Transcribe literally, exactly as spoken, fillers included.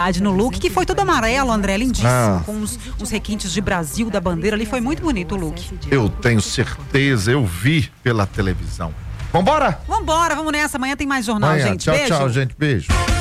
No look, que foi todo amarelo, André, lindíssimo, Ah. com uns, uns requintes de Brasil, da bandeira ali, foi muito bonito o look. Eu tenho certeza, eu vi pela televisão. Vambora? Vambora, vamos nessa, amanhã tem mais jornal, Amanhã. gente, Tchau, beijo. tchau, gente, beijo.